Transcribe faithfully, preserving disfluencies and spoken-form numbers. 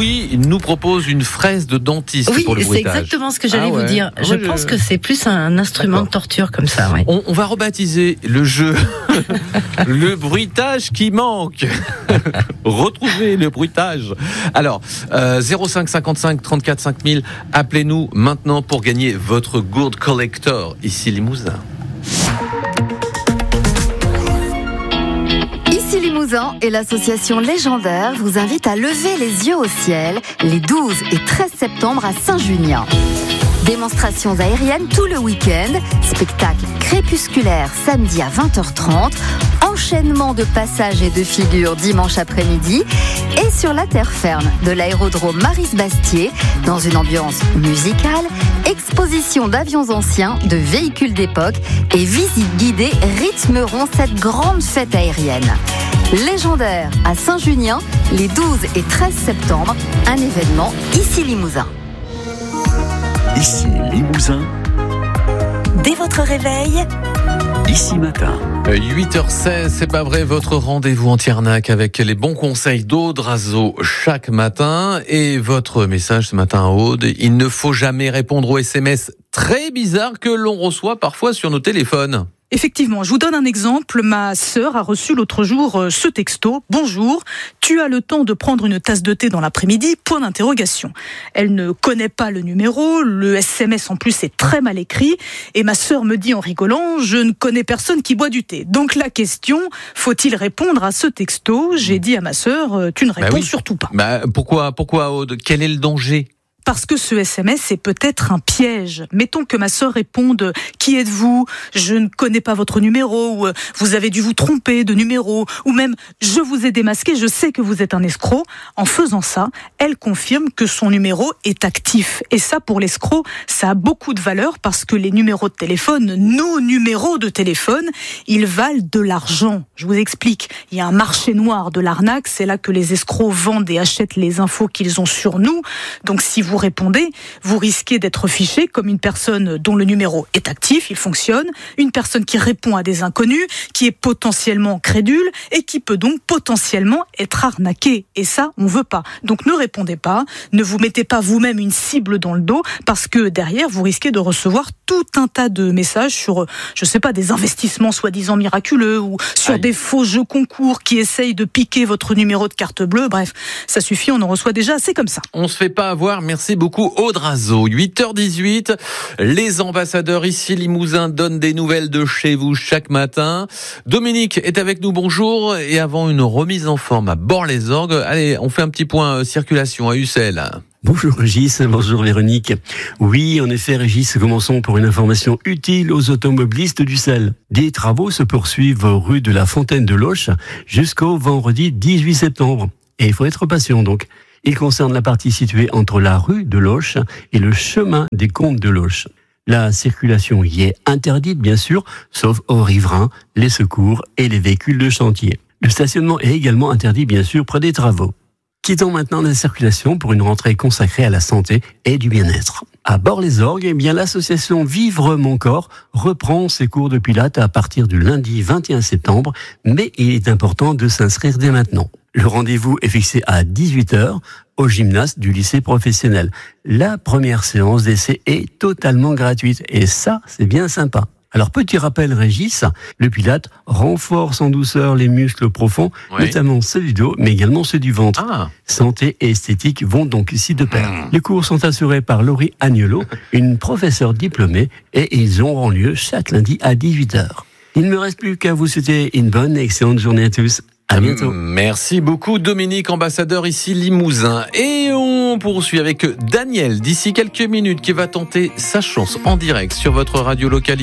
Louis nous propose une fraise de dentiste oui, pour le bruitage. Oui, c'est exactement ce que j'allais ah ouais. vous dire. Ah je ouais, pense je... que c'est plus un instrument D'accord. de torture comme ça. Ouais. On, on va rebaptiser le jeu le bruitage qui manque. Retrouvez le bruitage. Alors, euh, zéro cinq cinquante-cinq trente-quatre cinq mille, appelez-nous maintenant pour gagner votre Gourde Collector, ici Limousin. Ici Limousin et l'association Légendaire vous invitent à lever les yeux au ciel les douze et treize septembre à Saint-Junien. Démonstrations aériennes tout le week-end, spectacle crépusculaire samedi à vingt heures trente, enchaînement de passages et de figures dimanche après-midi et sur la terre ferme de l'aérodrome Maris-Bastier, dans une ambiance musicale, exposition d'avions anciens, de véhicules d'époque et visites guidées rythmeront cette grande fête aérienne. Légendaire à Saint-Junien, les douze et treize septembre, un événement ici Limousin. Ici Limousin. Dès votre réveil, Ici Matin. huit heures seize, c'est pas vrai, votre rendez-vous anti-arnaque avec les bons conseils d'Aude Razo chaque matin. Et votre message ce matin à Aude, il ne faut jamais répondre aux S M S très bizarres que l'on reçoit parfois sur nos téléphones. Effectivement, je vous donne un exemple. Ma sœur a reçu l'autre jour ce texto. Bonjour, tu as le temps de prendre une tasse de thé dans l'après-midi, point d'interrogation. Elle ne connaît pas le numéro, le S M S en plus est très mal écrit, et ma sœur me dit en rigolant, je ne connais personne qui boit du thé. Donc la question, faut-il répondre à ce texto ? J'ai dit à ma sœur, tu ne réponds bah oui. surtout pas. Bah pourquoi, pourquoi Aude ? Quel est le danger ? Parce que ce S M S est peut-être un piège. Mettons que ma sœur réponde « Qui êtes-vous ? Je ne connais pas votre numéro » ou « Vous avez dû vous tromper de numéro » ou même « Je vous ai démasqué, je sais que vous êtes un escroc ». En faisant ça, elle confirme que son numéro est actif. Et ça, pour l'escroc, ça a beaucoup de valeur parce que les numéros de téléphone, nos numéros de téléphone, ils valent de l'argent. Je vous explique. Il y a un marché noir de l'arnaque. C'est là que les escrocs vendent et achètent les infos qu'ils ont sur nous. Donc si vous Vous répondez, vous risquez d'être fiché comme une personne dont le numéro est actif, il fonctionne, une personne qui répond à des inconnus, qui est potentiellement crédule et qui peut donc potentiellement être arnaquée. Et ça, on veut pas. Donc ne répondez pas, ne vous mettez pas vous-même une cible dans le dos parce que derrière, vous risquez de recevoir tout un tas de messages sur, je sais pas, des investissements soi-disant miraculeux ou sur Aïe. des faux jeux concours qui essayent de piquer votre numéro de carte bleue. Bref, ça suffit, on en reçoit déjà assez comme ça. On se fait pas avoir, merci. Merci beaucoup Aude Razo. huit heures dix-huit, les ambassadeurs ici Limousin donnent des nouvelles de chez vous chaque matin. Dominique est avec nous, bonjour. Et avant une remise en forme à Bord-les-Orgues, allez, on fait un petit point euh, circulation à Ussel. Bonjour Régis, bonjour Véronique. Oui, en effet Régis, commençons pour une information utile aux automobilistes d'Ussel. Des travaux se poursuivent rue de la Fontaine de Loche jusqu'au vendredi dix-huit septembre. Et il faut être patient donc. Il concerne la partie située entre la rue de Loche et le chemin des Comtes de Loche. La circulation y est interdite, bien sûr, sauf aux riverains, les secours et les véhicules de chantier. Le stationnement est également interdit, bien sûr, près des travaux. Quittons maintenant la circulation pour une rentrée consacrée à la santé et du bien-être. À Bord-les-Orgues, eh bien, l'association Vivre Mon Corps reprend ses cours de pilates à partir du lundi vingt et un septembre, mais il est important de s'inscrire dès maintenant. Le rendez-vous est fixé à dix-huit heures au gymnase du lycée professionnel. La première séance d'essai est totalement gratuite et ça, c'est bien sympa. Alors, petit rappel, Régis, le Pilate renforce en douceur les muscles profonds, oui. notamment ceux du dos, mais également ceux du ventre. Ah. Santé et esthétique vont donc ici de pair. Mmh. Les cours sont assurés par Laurie Agnolo, une professeure diplômée, et ils auront lieu chaque lundi à dix-huit heures. Il ne me reste plus qu'à vous souhaiter une bonne et excellente journée à tous. À bientôt. Merci beaucoup Dominique, ambassadeur ici Limousin. Et on poursuit avec Daniel d'ici quelques minutes qui va tenter sa chance en direct sur votre radio locale.